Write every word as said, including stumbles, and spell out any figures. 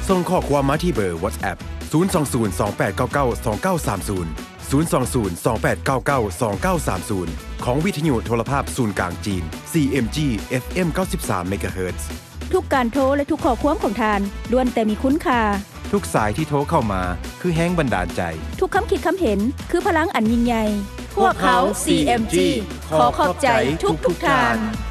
ส่งข้อความมาที่เบอร์ WhatsApp ศูนย์ สอง ศูนย์ สอง แปด เก้า เก้า สอง เก้า สาม ศูนย์ ศูนย์ สอง ศูนย์ สอง แปด เก้า เก้า สอง เก้า สาม ศูนย์ของวิทยุโทรภาพศูนย์กลางจีน ซี เอ็ม จี เอฟ เอ็ม เก้าสิบสาม เมกะเฮิรตซ์ทุกการโทรและทุกข้อความของทานล้วนแต่มีคุณค่าทุกสายที่โทรเข้ามาคือแห้งบันดาลใจทุกคำคิดคำเห็นคือพลังอันยิ่งใหญ่พวกเขา ซี เอ็ม จี ขอขอบใจทุกทุกทาน